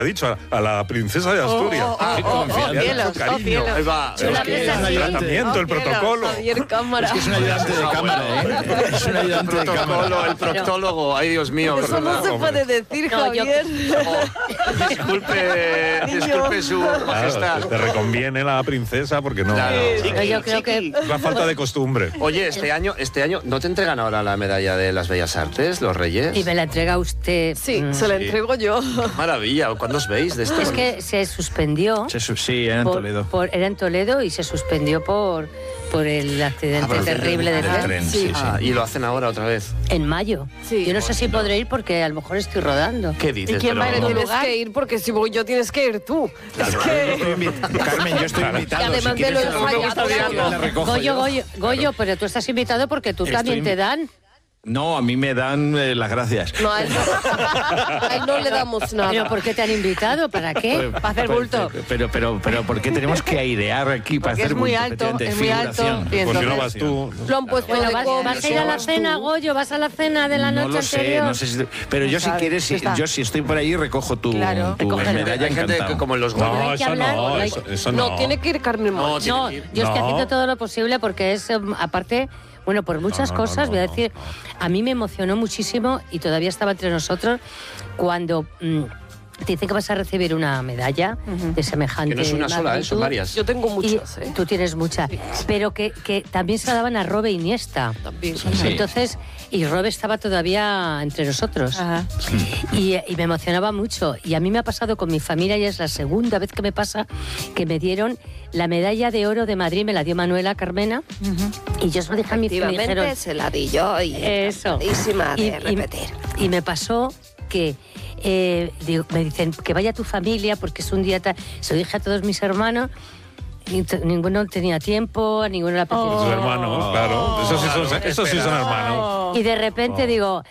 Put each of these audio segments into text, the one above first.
ha dicho a la princesa de Asturias. Cariño. Ahí va. El tratamiento, el protocolo. Javier Cámara. Es que es un ayudante de cámara, ¿eh? Es un ayudante de cámara. El proctólogo. Ay, Dios mío. Eso no se puede decir, Javier. Disculpe su majestad. Claro, te reconviene la princesa porque no. Claro. Yo creo que Es la falta de costumbre. Oye, este año, ¿no te entregan ahora la medalla de las Bellas Artes, los Reyes? y me la entrega usted. Sí, se la entrego yo. Maravilla. ¿Cuándo os veis de esto? Es que se suspendió. Sí, era en Toledo. Era en Toledo y se suspendió por el accidente terrible de tren. Sí. Y lo hacen ahora otra vez. En mayo. Sí. Yo no sé si podré ir porque a lo mejor estoy rodando. ¿Qué dices? ¿Y quién va a ir en Pero- tu lugar? Tienes que ir porque si voy yo tienes que ir tú. Es que... Carmen, yo estoy invitado. Y además si de lo quieres, de la recojo yo. Goyo, pero tú estás invitado porque tú también te dan. No, a mí me dan las gracias. No, a él no le damos nada. ¿Pero por qué te han invitado? ¿Para qué? Para hacer bulto. Pero ¿por qué tenemos que airear aquí para Porque hacer es muy bulto? alto, Efectivamente, es muy alto. figuración. Y Pues si no entonces- vas tú. Lo han puesto Bueno, de vas a ir a la cena, Goyo, vas a la cena de la No noche lo sé, anterior. no sé si... Pero yo si sabe, quieres, ya está. yo si estoy por ahí recojo tu Claro, medalla Hay gente que encantado. como en los No, Goya. hay que eso hablar, no, no hay- eso no. No, tiene que ir Carmen No, Moch. No, tiene que ir. yo estoy No. haciendo todo lo posible porque es, aparte, bueno, por muchas no, cosas, no, voy a no, decir, a mí me emocionó muchísimo y todavía estaba entre nosotros cuando te dicen que vas a recibir una medalla de semejante Que no es una sola, magnitud. son varias. Yo tengo Y muchas, ¿eh? tú tienes muchas, pero que también se la daban a Robe Iniesta. También. Sí. Entonces, y Robe estaba todavía entre nosotros. Ajá. Y me emocionaba mucho. Y a mí me ha pasado con mi familia y es la segunda vez que me pasa que me dieron la medalla de oro de Madrid, me la dio Manuela Carmena. Y yo se lo dije a mi familia. Efectivamente, se la di yo y Eso. encantadísima de repetir. Y me pasó que me dicen que vaya tu familia porque es un día tal. Se lo dije a todos mis hermanos. Y ninguno tenía tiempo, a ninguno le apetecía. Su hermano, claro. Esos sí son hermanos. Y de repente digo,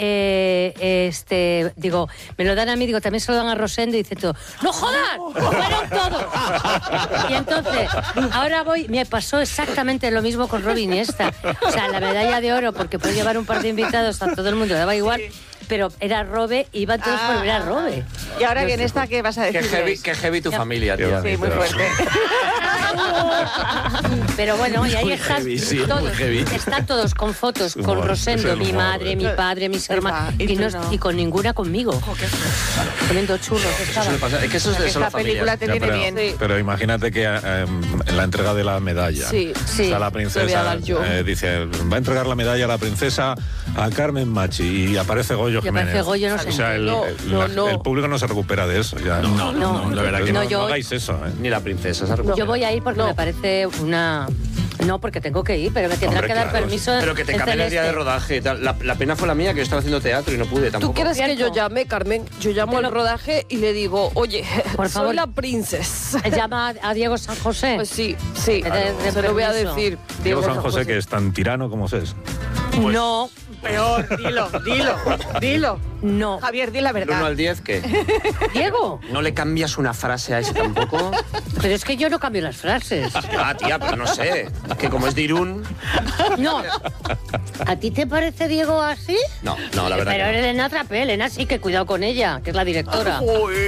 me lo dan a mí, digo, también se lo dan a Rosendo y dice todo, ¡no jodas! ¡Fueron todos! Y entonces, ahora me pasó exactamente lo mismo con Robe Iniesta. O sea, la medalla de oro, porque puede llevar un par de invitados, a todo el mundo le daba igual, pero era Robe, iban todos por ver a Robe. Y ahora que en esta, ¿qué vas a Qué decir? heavy tu familia, Qué tía. Sí, muy fuerte. Pero bueno, y ahí Muy están heavy, sí, todos, muy heavy. están todos con fotos, con Humor, Rosendo, es el mi humor, madre, mi padre, mis hermanos, y y, tú no- no. y con ninguna conmigo. Comiendo churros Eso estaban. le pasa. Es que eso es de Esta sola película familia. te Ya, viene bien. pero imagínate que en la entrega de la medalla, Sí, sí. está la Lo voy a princesa, dar yo. dice, va a entregar la medalla a la princesa a Carmen Machi y aparece Goyo Y Jiménez. aparece Goyo, no sé. O sea, No. el público no se recupera de eso. Ya. No, la verdad que No, no. yo- No hagáis eso, ¿eh? Ni la princesa se recupera. Yo voy a ir porque me parece una... No, porque tengo que ir, pero me tendrá Hombre, que dar claro. permiso. Pero que te el cambien el día de Celeste. rodaje y tal. La pena fue la mía, que yo estaba haciendo teatro y no pude tampoco. ¿Tú quieres que Cierto. yo llame, Carmen? Yo llamo al rodaje y le digo, oye, Por favor. soy la princesa. Llama a Diego San José. Pues sí, De se lo voy a permiso. decir. Diego San José, que es tan tirano como es. No, Peor, dilo. no. Javier, di la Del 1 verdad. al 10, ¿qué? Diego, ¿No le cambias una frase a ese tampoco? pero es que yo no cambio las frases. Ah, tía, pero no sé. Que como es de Irún... No. ¿A ti te parece Diego así? No, la verdad Pero que no. Elena Trapé, Elena sí, que cuidado con ella, que es la directora.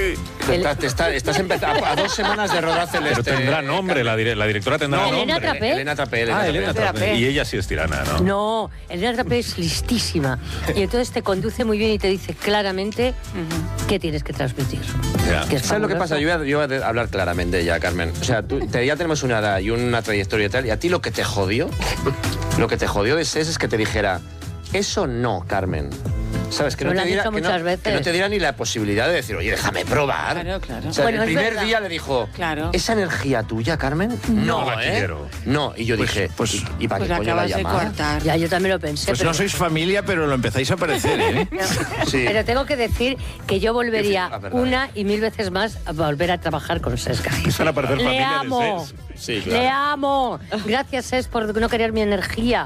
Estás empezando a 2 semanas de rodaje el Pero tendrá nombre, la directora tendrá No, nombre. Elena Trapé. Elena Trapé. Ah, Elena Trapé. Trapé. Y ella sí es tirana, ¿no? No, Elena Trapé es listísima. Y entonces te conduce muy bien y te dice claramente qué tienes que transmitir. Ya. Que es ¿Sabes lo que fabuloso. pasa? Yo voy a hablar claramente ya, Carmen. O sea, ya tenemos una edad y una trayectoria y tal, y a ti lo que te jodió de SES es que te dijera, eso no, Carmen. ¿Sabes? Que Me no, lo te han diera, dicho que, muchas no, veces. que no te diera ni la posibilidad de decir, oye, déjame probar. Claro. O sea, Bueno, el es primer verdad. día le dijo, Claro. ¿esa energía tuya, Carmen? No la quiero. No, y yo dije, ¿y para Pues qué coño la acabas de llamaba? cortar. Ya, yo también lo pensé. Pues pero, no sois familia, pero lo empezáis a parecer, ¿eh? Sí. pero tengo que decir que yo volvería La verdad. una y 1000 veces más a volver a trabar con Sesca. Empiezan a parecer Le familia de amo. SES. Sí, claro. Le amo. Gracias, Ses, por no querer mi energía.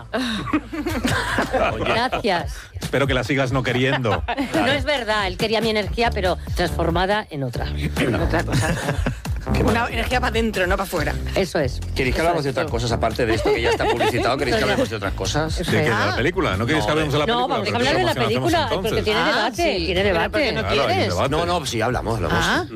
Gracias. Espero que la sigas no queriendo. No es verdad, él quería mi energía, pero transformada en otra. Otra cosa. Una energía para adentro, no para afuera. Eso es. ¿Queréis que hablamos de otras cosas aparte de esto que ya está publicitado? ¿Queréis que hablemos de otras cosas? ¿De qué? ¿De la película? ¿No queréis que hablemos de la película? No, vamos a Pero hablar de la ¿cómo hacemos película, entonces? porque tiene debate, sí. tiene Pero debate. ¿por qué no Claro, hay un quieres? debate. No, sí, hablamos. Ah.